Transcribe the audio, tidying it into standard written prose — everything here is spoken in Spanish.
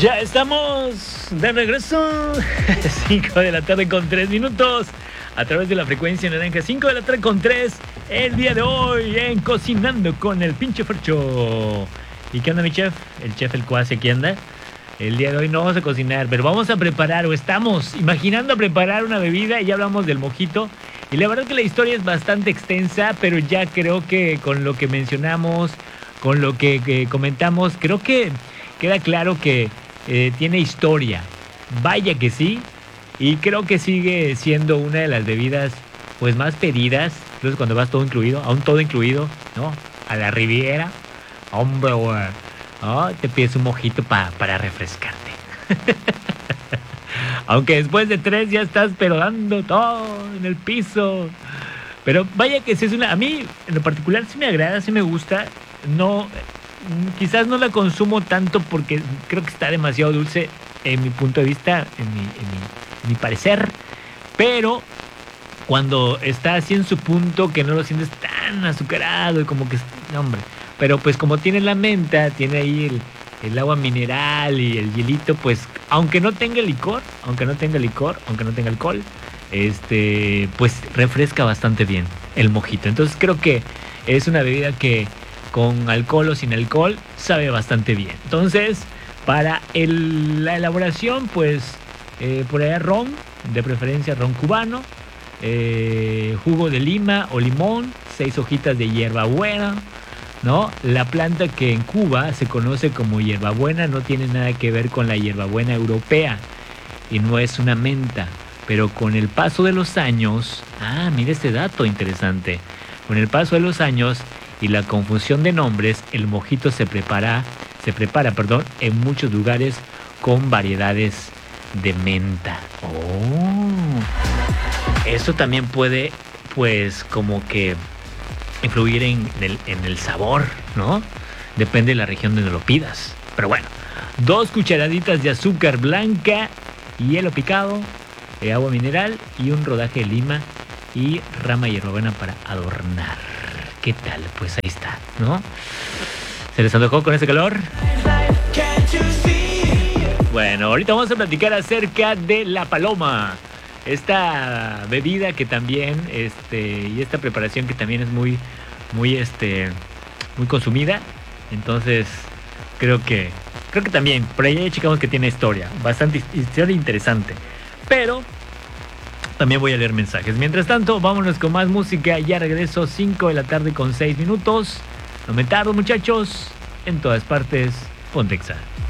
Ya estamos de regreso. 5 de la tarde con 3 minutos. A través de la frecuencia naranja. 5 de la tarde con 3. El día de hoy en Cocinando con el pinche Fercho. ¿Y qué onda, mi chef? El chef El Cuasi, aquí anda. El día de hoy no vamos a cocinar, pero vamos a preparar, o estamos imaginando preparar una bebida. Y ya hablamos del mojito. Y la verdad que la historia es bastante extensa, pero ya creo que con lo que mencionamos, con lo que comentamos, creo que queda claro que tiene historia. Vaya que sí. Y creo que sigue siendo una de las bebidas pues más pedidas. Entonces cuando vas todo incluido, aún todo incluido, ¿no? A la Riviera. Hombre, güey, ¿no? Te pides un mojito para refrescarte. Aunque después de 3 ya estás pero dando todo en el piso. Pero vaya que sí es una... A mí en lo particular sí me agrada, sí me gusta. No... Quizás no la consumo tanto porque creo que está demasiado dulce en mi punto de vista, en mi parecer. Pero cuando está así en su punto, que no lo sientes tan azucarado y como que... No, hombre. Pero pues como tiene la menta, tiene ahí el agua mineral y el hielito, pues aunque no tenga licor, aunque no tenga alcohol, pues refresca bastante bien el mojito. Entonces creo que es una bebida que con alcohol o sin alcohol sabe bastante bien. Entonces para la elaboración, pues por allá ron, de preferencia ron cubano, jugo de lima o limón, 6 hojitas de hierbabuena, ¿no? La planta que en Cuba se conoce como hierbabuena no tiene nada que ver con la hierbabuena europea y no es una menta, pero con el paso de los años, mira este dato interesante, con el paso de los años y la confusión de nombres, el mojito se prepara, en muchos lugares con variedades de menta. Eso también puede, pues, como que influir en el sabor, ¿no? Depende de la región donde lo pidas. Pero bueno, 2 cucharaditas de azúcar blanca, hielo picado, agua mineral y un rodaje de lima y rama de hierbabuena para adornar. ¿Qué tal? Pues ahí está, ¿no? ¿Se les antojó con ese calor? Bueno, ahorita vamos a platicar acerca de la paloma. Esta bebida que también, y esta preparación que también es muy consumida. Entonces, creo que también, por ahí checamos que tiene historia, bastante historia interesante. Pero también voy a leer mensajes. Mientras tanto, vámonos con más música. Ya regreso, 5 de la tarde con 6 minutos. No me tardo, muchachos. En todas partes, Pontexa.